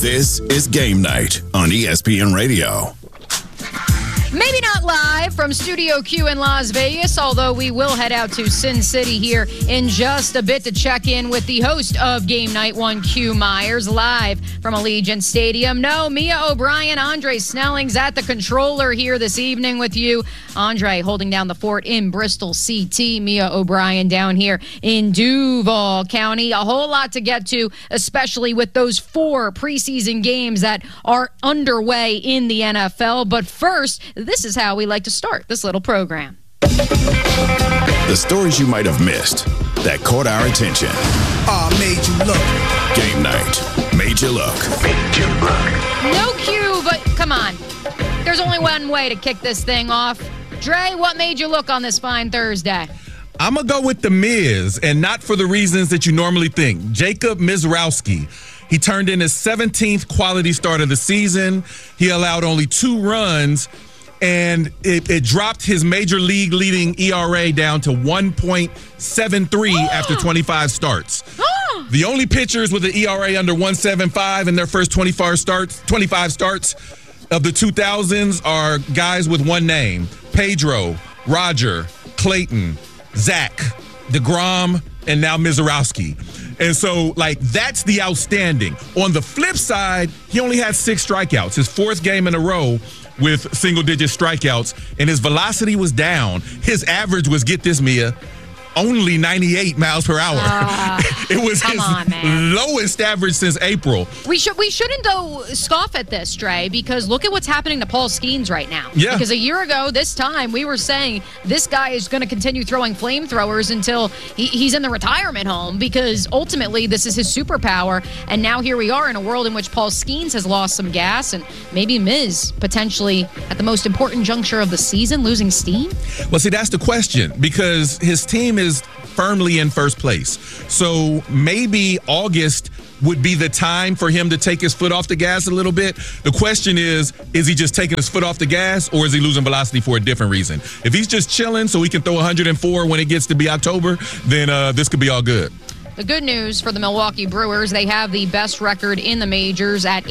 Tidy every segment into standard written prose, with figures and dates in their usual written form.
This is Game Night on ESPN Radio. Maybe not live from Studio Q in Las Vegas, although we will head out to Sin City here in just a bit to check in with the host of Game Night, one Q Myers, live from Allegiant Stadium. No, Mia O'Brien, Andre Snelling's at the controller here this evening with you. Andre holding down the fort in Bristol, CT. Mia O'Brien down here in Duval County. A whole lot to get to, especially with those 4 preseason games that are underway in the NFL. But first, this is how we like to start this little program. The stories you might have missed that caught our attention. Made you look. Game Night made you look. Made you look. No cue, but come on. There's only one way to kick this thing off. Dre, what made you look on this fine Thursday? I'm going to go with The Miz, and not for the reasons that you normally think. Jacob Mizrowski. He turned in his 17th quality start of the season. He allowed only 2 runs, and it dropped his major league leading ERA down to 1.73 after 25 starts. The only pitchers with an ERA under 1.75 in their first 25 starts of the 2000s are guys with one name: Pedro, Roger, Clayton, Zach, DeGrom, and now Mizrowski. And so, that's the outstanding. On the flip side, he only had 6 strikeouts, his 4th game in a row with single-digit strikeouts, and his velocity was down. His average was, get this, Mia, only 98 miles per hour. It was his lowest average since April. We shouldn't though scoff at this, Dre, because look at what's happening to Paul Skeens right now. Yeah. Because a year ago, this time, we were saying this guy is going to continue throwing flamethrowers until he's in the retirement home, because ultimately this is his superpower. And now here we are in a world in which Paul Skeens has lost some gas, and maybe Miz potentially at the most important juncture of the season losing steam. Well, see, that's the question, because his team is firmly in first place. So maybe August would be the time for him to take his foot off the gas a little bit. The question is he just taking his foot off the gas, or is he losing velocity for a different reason? If he's just chilling so he can throw 104 when it gets to be October, then this could be all good. The good news for the Milwaukee Brewers, they have the best record in the majors at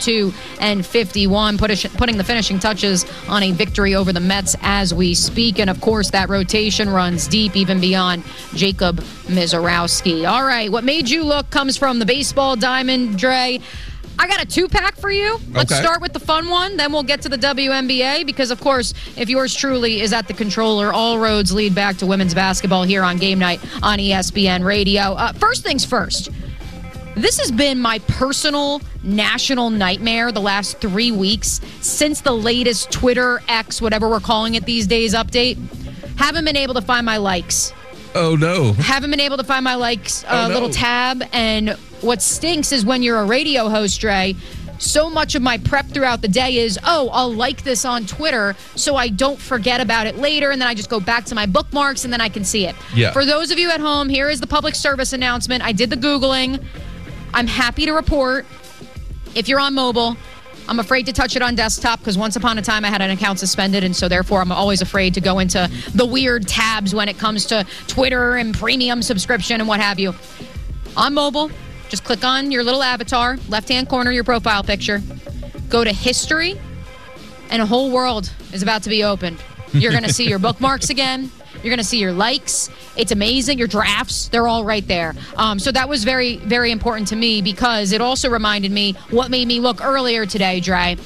82-51, putting the finishing touches on a victory over the Mets as we speak. And, of course, that rotation runs deep, even beyond Jacob Mizrowski. All right, what made you look comes from the baseball diamond, Dre. I got a 2-pack for you. Let's start with the fun one, then we'll get to the WNBA, because, of course, if yours truly is at the controller, all roads lead back to women's basketball here on Game Night on ESPN Radio. First things first, this has been my personal national nightmare the last 3 weeks since the latest Twitter, X, whatever we're calling it these days, update. Haven't been able to find my likes. Oh, no. Haven't been able to find my likes little tab. And what stinks is when you're a radio host, Dre, so much of my prep throughout the day is, I'll like this on Twitter so I don't forget about it later, and then I just go back to my bookmarks and then I can see it. Yeah. For those of you at home, here is the public service announcement. I did the Googling. I'm happy to report, if you're on mobile, I'm afraid to touch it on desktop because once upon a time I had an account suspended, and so therefore I'm always afraid to go into the weird tabs when it comes to Twitter and premium subscription and what have you. On mobile, just click on your little avatar, left-hand corner, your profile picture. Go to history, and a whole world is about to be opened. You're going to see your bookmarks again. You're going to see your likes. It's amazing. Your drafts, they're all right there. So that was very, very important to me because it also reminded me what made me look earlier today, Dre.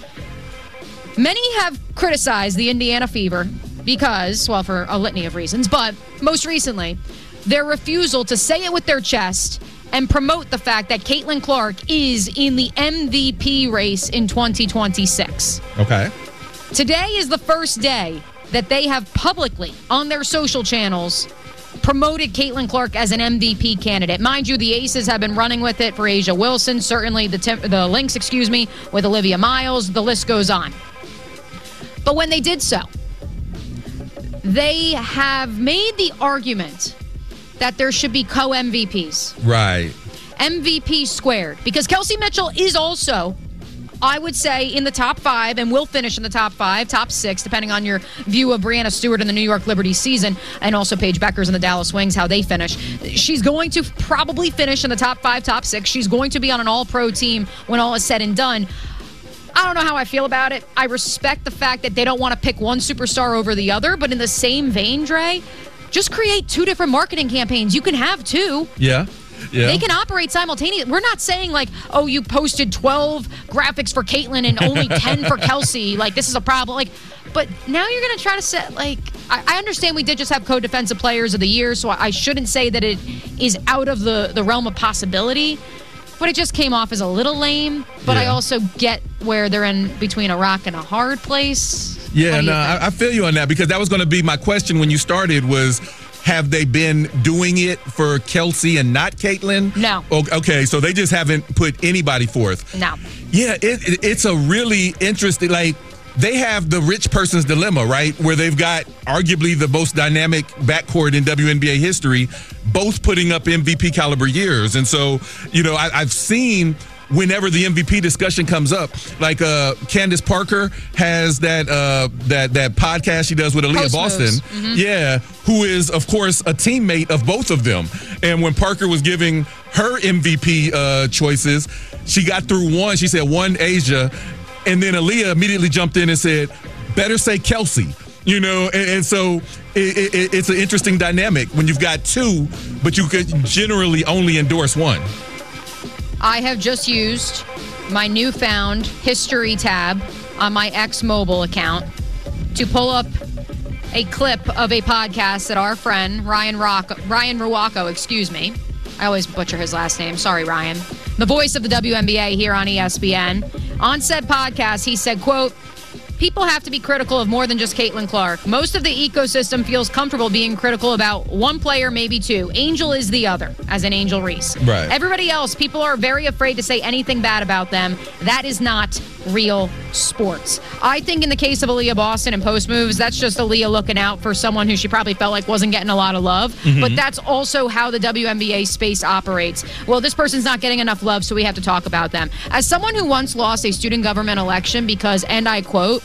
Many have criticized the Indiana Fever because, well, for a litany of reasons, but most recently, their refusal to say it with their chest and promote the fact that Caitlin Clark is in the MVP race in 2026. Okay. Today is the first day that they have publicly, on their social channels, promoted Caitlin Clark as an MVP candidate. Mind you, the Aces have been running with it for A'ja Wilson, certainly the Lynx, with Olivia Miles. The list goes on. But when they did so, they have made the argument that there should be co-MVPs. Right. MVP squared. Because Kelsey Mitchell is also I would say in the top 5, and will finish in the top 5, top 6, depending on your view of Brianna Stewart in the New York Liberty season, and also Paige Beckers and the Dallas Wings, how they finish. She's going to probably finish in the top 5, top 6. She's going to be on an all-pro team when all is said and done. I don't know how I feel about it. I respect the fact that they don't want to pick one superstar over the other, but in the same vein, Dre, just create 2 different marketing campaigns. You can have 2. Yeah. They can operate simultaneously. We're not saying like, oh, you posted 12 graphics for Caitlin and only 10 for Kelsey. Like, this is a problem. Like, but now you're going to try to set, like, I understand we did just have co-defensive players of the year, so I shouldn't say that it is out of the realm of possibility. But it just came off as a little lame. But I also get where they're in between a rock and a hard place. Yeah, no, I feel you on that, because that was going to be my question when you started was, have they been doing it for Kelsey and not Caitlin? No. Okay, so they just haven't put anybody forth. No. Yeah, it's a really interesting, like, they have the rich person's dilemma, right? Where they've got arguably the most dynamic backcourt in WNBA history, both putting up MVP caliber years. And so, you know, I've seen whenever the MVP discussion comes up, like Candace Parker has that podcast she does with Aaliyah Boston. Mm-hmm. Yeah, who is, of course, a teammate of both of them. And when Parker was giving her MVP choices, she got through one. She said one Asia. And then Aaliyah immediately jumped in and said, better say Kelsey. You know, and so it's an interesting dynamic when you've got 2, but you could generally only endorse one. I have just used my newfound history tab on my X mobile account to pull up a clip of a podcast that our friend Ryan Ruocco, I always butcher his last name. Sorry, Ryan. The voice of the WNBA here on ESPN. On said podcast, he said, quote, people have to be critical of more than just Caitlin Clark. Most of the ecosystem feels comfortable being critical about one player, maybe 2. Angel is the other, as in Angel Reese. Right. Everybody else, people are very afraid to say anything bad about them. That is not real sports. I think in the case of Aaliyah Boston and post moves, that's just Aaliyah looking out for someone who she probably felt like wasn't getting a lot of love. Mm-hmm. But that's also how the WNBA space operates. Well, this person's not getting enough love, so we have to talk about them. As someone who once lost a student government election because, and I quote,